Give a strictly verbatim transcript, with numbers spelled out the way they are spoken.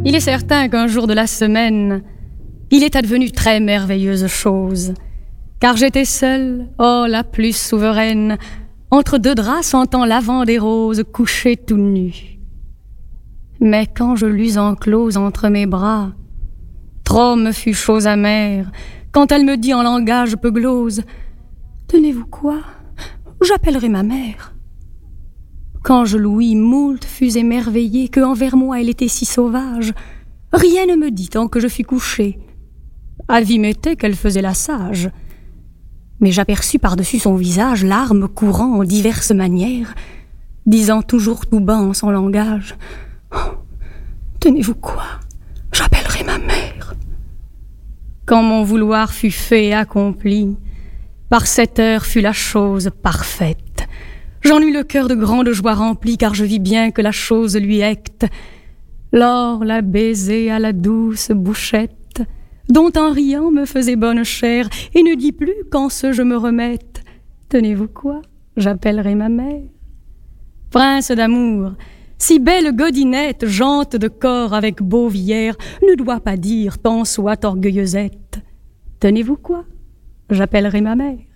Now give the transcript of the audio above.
Il est certain qu'un jour de la semaine, il est advenu très merveilleuse chose, car j'étais seule, oh la plus souveraine, entre deux draps sentant l'avant des roses, couchée tout nue. Mais quand je l'eus enclose entre mes bras, trop me fut chose amère, quand elle me dit en langage peu glose, « Tenez-vous quoi? J'appellerai ma mère. » Quand je l'ouïs, moult fus émerveillé que envers moi elle était si sauvage, rien ne me dit tant que je fus couché. Avis m'était qu'elle faisait la sage. Mais j'aperçus par-dessus son visage larmes courant en diverses manières, disant toujours tout bas en son langage, oh, « Tenez-vous quoi? J'appellerai ma mère. » Quand mon vouloir fut fait et accompli, par cette heure fut la chose parfaite. J'en eus le cœur de grande joie rempli, car je vis bien que la chose lui ecte. Lors la baiser à la douce bouchette, dont en riant me faisait bonne chère, et ne dit plus qu'en ce je me remette, tenez-vous quoi, j'appellerai ma mère. Prince d'amour, si belle godinette, jante de corps avec beau vieillère, ne doit pas dire tant soit orgueilleusette, tenez-vous quoi, j'appellerai ma mère.